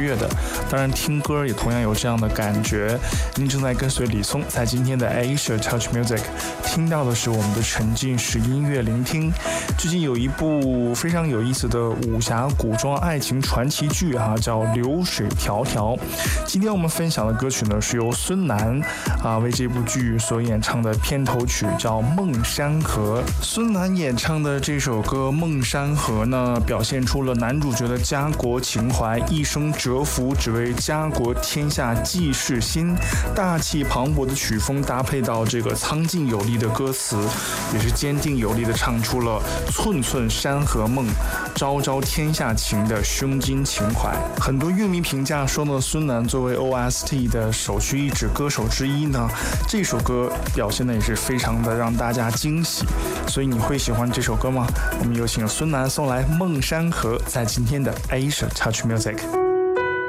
悦的。当然听歌也同样有这样的感觉。您正在跟随李松在今天的 Asia Touch Music 听到的是我们的沉浸式音乐聆听。最近有一部非常有意思的武侠古装爱情传奇剧叫《流水迢迢》。今天我们分享的歌曲呢是由孙楠为这部剧所演唱的片头曲，叫《梦山河》。孙楠演唱的这首歌《梦山河》呢，表现出了男主角的家国情怀，一生蛰伏只为家国天下济世心。大气磅礴的曲风搭配到这个苍劲有力的歌词，也是坚定有力的唱出了寸寸山河梦，朝朝天下情的胸襟情怀。很多乐迷评价说呢，孙楠作为 OST 的首屈一指歌手之一呢，这首歌表现的也是非常的让大家惊喜。所以你会喜欢这首歌吗？我们有请孙楠送来《梦山河》，在今天的 Asia Touch Music。